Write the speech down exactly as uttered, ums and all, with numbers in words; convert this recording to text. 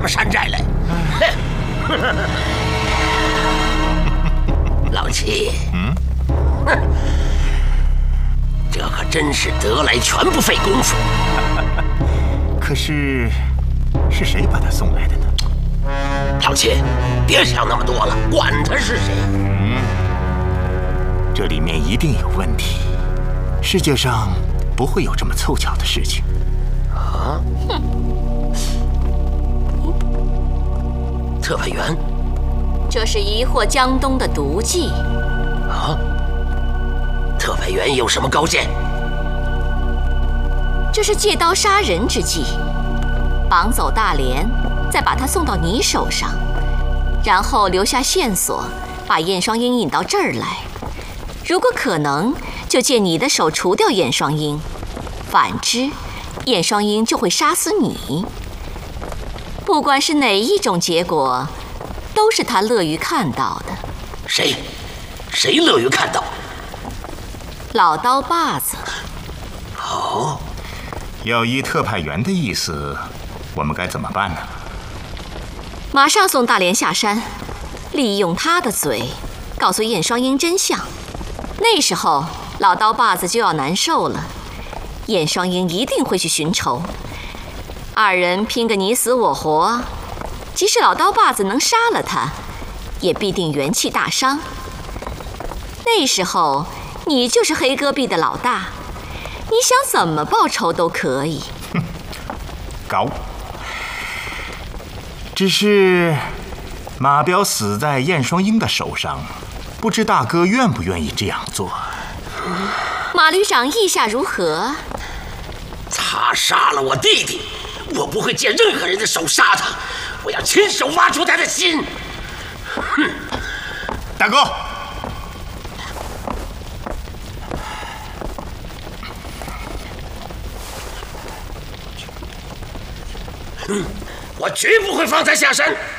山寨来。老七，嗯，哼，这可真是得来全不费功夫。 可是，是谁把他送来的呢？ 老七，别想那么多了，管他是谁。 嗯，这里面一定有问题。世界上不会有这么凑巧的事情。 啊？哼！特派员， 这是疑惑江东的毒计。 啊？特派员有什么高见？ 这是借刀杀人之计，绑走大连，再把他送到你手上，然后留下线索，把燕双鹰引到这儿来。如果可能，就借你的手除掉燕双鹰；反之，燕双鹰就会杀死你。不管是哪一种结果，都是他乐于看到的。 谁？谁乐于看到？ 老刀把子。 哦。 要依特派员的意思，我们该怎么办呢？ 马上送大连下山，利用他的嘴，告诉燕双鹰真相。那时候，老刀把子就要难受了。燕双鹰一定会去寻仇，二人拼个你死我活。即使老刀把子能杀了他，也必定元气大伤。那时候，你就是黑戈壁的老大。你想怎么报仇都可以。 哼，高。只是马彪死在燕双鹰的手上，不知大哥愿不愿意这样做？ 马旅长意下如何？ 他杀了我弟弟，我不会借任何人的手杀他，我要亲手挖出他的心。哼， 大哥。 嗯，我绝不会放他下山。